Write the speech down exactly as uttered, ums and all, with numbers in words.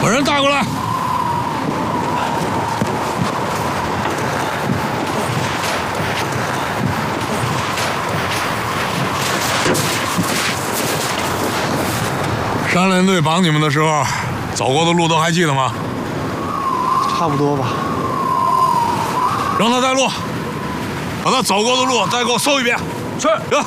把人带过来。山连队绑你们的时候，走过的路都还记得吗？ 差不多吧。 让他带路，把他走过的路再给我搜一遍。 是。 行。